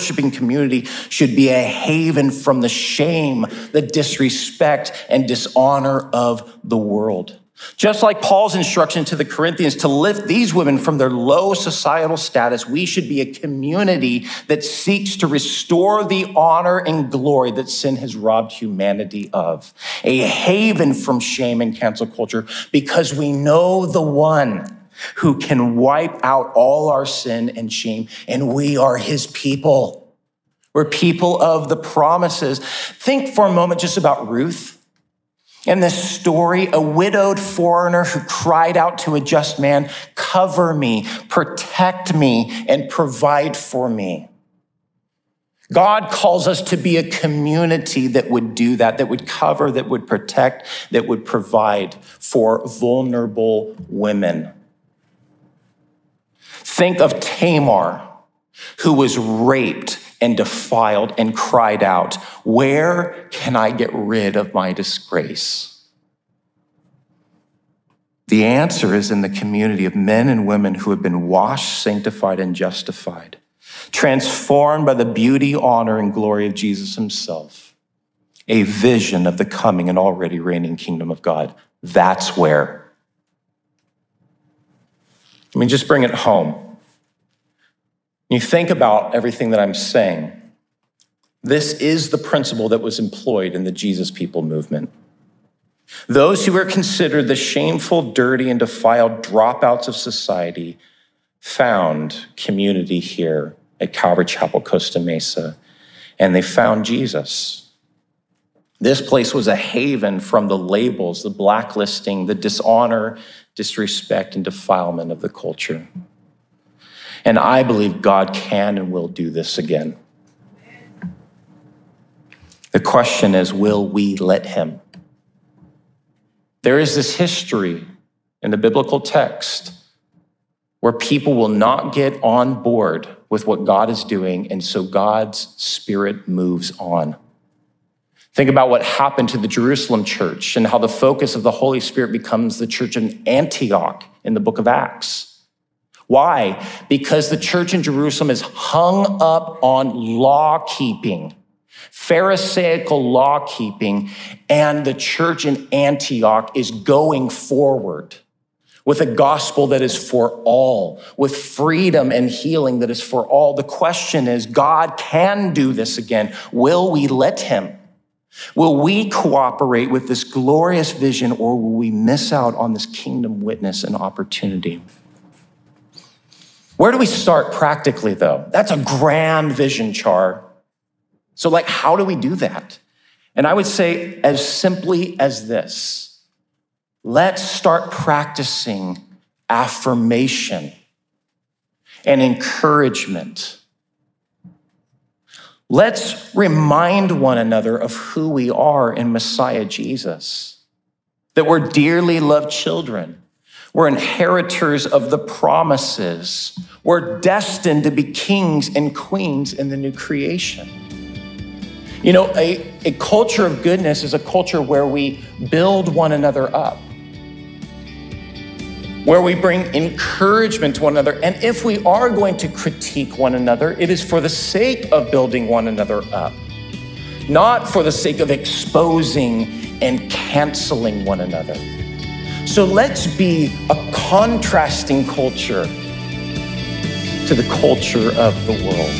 worshiping community should be a haven from the shame, the disrespect, and dishonor of the world. Just like Paul's instruction to the Corinthians to lift these women from their low societal status, we should be a community that seeks to restore the honor and glory that sin has robbed humanity of. A haven from shame and cancel culture, because we know the one who can wipe out all our sin and shame, and we are his people. We're people of the promises. Think for a moment just about Ruth. In this story, a widowed foreigner who cried out to a just man, cover me, protect me, and provide for me. God calls us to be a community that would do that would cover, that would protect, that would provide for vulnerable women. Think of Tamar, who was raped and defiled and cried out, where can I get rid of my disgrace? The answer is in the community of men and women who have been washed, sanctified, and justified, transformed by the beauty, honor, and glory of Jesus himself, a vision of the coming and already reigning kingdom of God. That's where. I mean, just bring it home. You think about everything that I'm saying. This is the principle that was employed in the Jesus People movement. Those who were considered the shameful, dirty, and defiled dropouts of society found community here at Calvary Chapel, Costa Mesa, and they found Jesus. This place was a haven from the labels, the blacklisting, the dishonor, disrespect, and defilement of the culture. And I believe God can and will do this again. The question is, will we let him? There is this history in the biblical text where people will not get on board with what God is doing, and so God's Spirit moves on. Think about what happened to the Jerusalem church and how the focus of the Holy Spirit becomes the church in Antioch in the book of Acts. Why? Because the church in Jerusalem is hung up on law-keeping, Pharisaical law-keeping, and the church in Antioch is going forward with a gospel that is for all, with freedom and healing that is for all. The question is, God can do this again. Will we let him? Will we cooperate with this glorious vision, or will we miss out on this kingdom witness and opportunity? Where do we start practically, though? That's a grand vision, Char. So, how do we do that? And I would say as simply as this: let's start practicing affirmation and encouragement. Let's remind one another of who we are in Messiah Jesus, that we're dearly loved children. We're inheritors of the promises. We're destined to be kings and queens in the new creation. You know, a culture of goodness is a culture where we build one another up, where we bring encouragement to one another. And if we are going to critique one another, it is for the sake of building one another up, not for the sake of exposing and canceling one another. So let's be a contrasting culture to the culture of the world.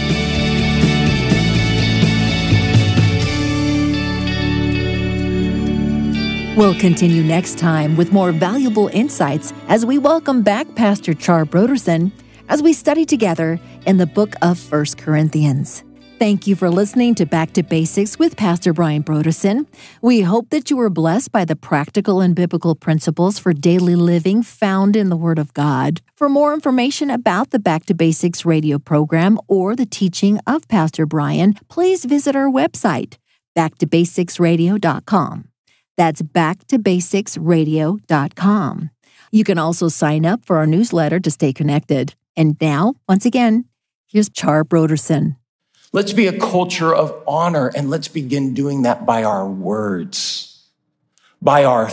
We'll continue next time with more valuable insights as we welcome back Pastor Char Brodersen as we study together in the book of 1 Corinthians. Thank you for listening to Back to Basics with Pastor Brian Brodersen. We hope that you were blessed by the practical and biblical principles for daily living found in the Word of God. For more information about the Back to Basics radio program or the teaching of Pastor Brian, please visit our website, backtobasicsradio.com. That's backtobasicsradio.com. You can also sign up for our newsletter to stay connected. And now, once again, here's Char Brodersen. Let's be a culture of honor, and let's begin doing that by our words, by our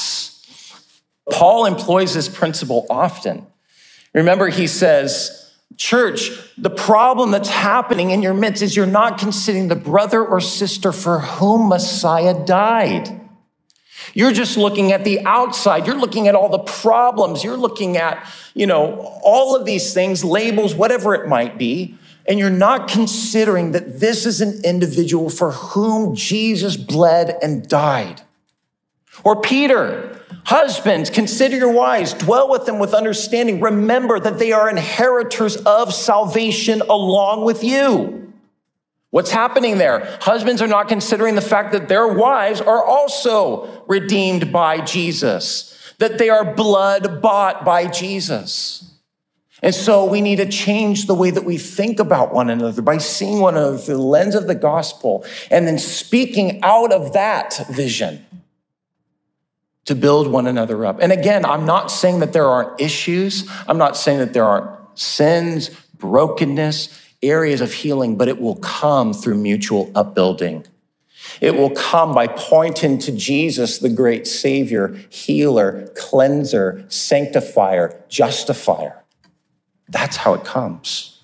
thoughts. Paul employs this principle often. Remember, he says, Church, the problem that's happening in your midst is you're not considering the brother or sister for whom Messiah died. You're just looking at the outside. You're looking at all the problems. You're looking at, all of these things, labels, whatever it might be. And you're not considering that this is an individual for whom Jesus bled and died. Or Peter, husbands, consider your wives, dwell with them with understanding. Remember that they are inheritors of salvation along with you. What's happening there? Husbands are not considering the fact that their wives are also redeemed by Jesus, that they are blood bought by Jesus. And so we need to change the way that we think about one another by seeing one another through the lens of the gospel and then speaking out of that vision to build one another up. And again, I'm not saying that there aren't issues. I'm not saying that there aren't sins, brokenness, areas of healing, but it will come through mutual upbuilding. It will come by pointing to Jesus, the great Savior, healer, cleanser, sanctifier, justifier. That's how it comes.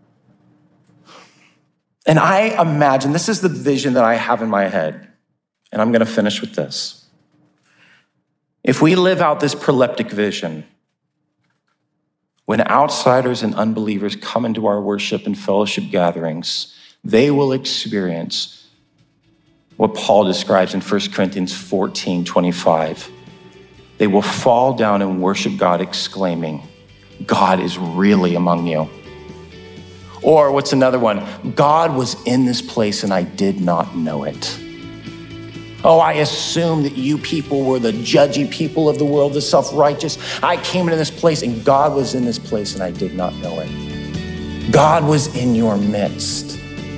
And I imagine, this is the vision that I have in my head, and I'm going to finish with this. If we live out this proleptic vision, when outsiders and unbelievers come into our worship and fellowship gatherings, they will experience what Paul describes in 1 Corinthians 14:25. They will fall down and worship God, exclaiming, God is really among you. Or what's another one? God was in this place and I did not know it. Oh, I assumed that you people were the judgy people of the world, the self-righteous. I came into this place and God was in this place and I did not know it. God was in your midst.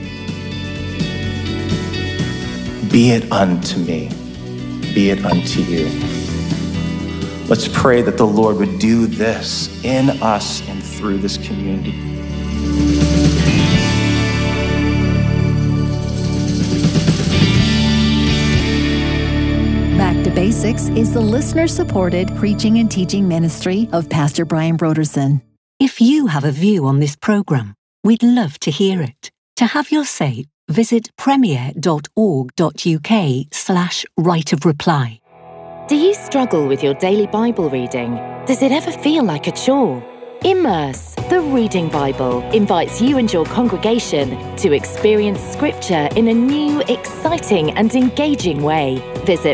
Be it unto me, be it unto you. Let's pray that the Lord would do this in us and through this community. Back to Basics is the listener-supported preaching and teaching ministry of Pastor Brian Brodersen. If you have a view on this program, we'd love to hear it. To have your say, visit premier.org.uk/right of reply. Do you struggle with your daily Bible reading? Does it ever feel like a chore? Immerse, the Reading Bible, invites you and your congregation to experience Scripture in a new, exciting and engaging way. Visit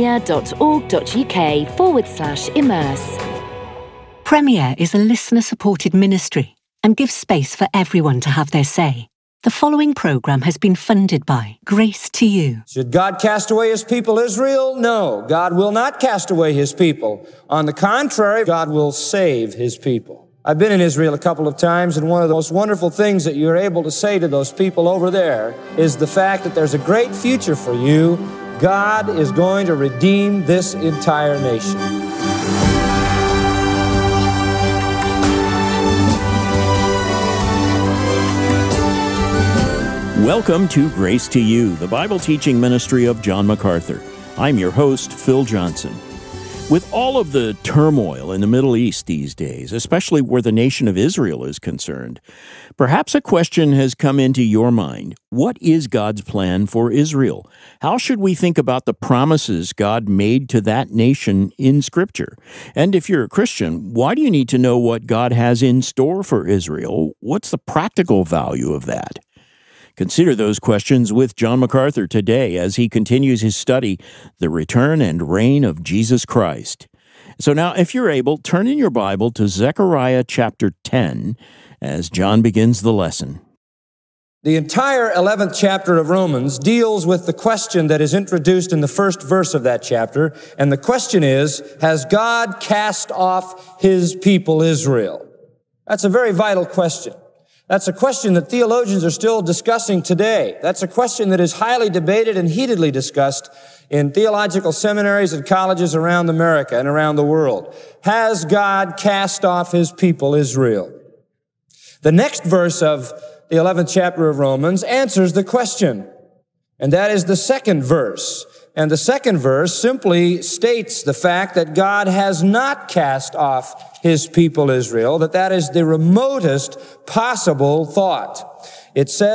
premier.org.uk/immerse. Premier is a listener-supported ministry and gives space for everyone to have their say. The following program has been funded by Grace to You. Should God cast away his people Israel? No, God will not cast away his people. On the contrary, God will save his people. I've been in Israel a couple of times, and one of the most wonderful things that you're able to say to those people over there is the fact that there's a great future for you. God is going to redeem this entire nation. Welcome to Grace to You, the Bible teaching ministry of John MacArthur. I'm your host, Phil Johnson. With all of the turmoil in the Middle East these days, especially where the nation of Israel is concerned, perhaps a question has come into your mind. What is God's plan for Israel? How should we think about the promises God made to that nation in Scripture? And if you're a Christian, why do you need to know what God has in store for Israel? What's the practical value of that? Consider those questions with John MacArthur today as he continues his study, The Return and Reign of Jesus Christ. So now, if you're able, turn in your Bible to Zechariah chapter 10 as John begins the lesson. The entire 11th chapter of Romans deals with the question that is introduced in the first verse of that chapter, and the question is, has God cast off his people Israel? That's a very vital question. That's a question that theologians are still discussing today. That's a question that is highly debated and heatedly discussed in theological seminaries and colleges around America and around the world. Has God cast off his people Israel? The next verse of the 11th chapter of Romans answers the question, and that is the second verse. And the second verse simply states the fact that God has not cast off his people Israel, that is the remotest possible thought. It says,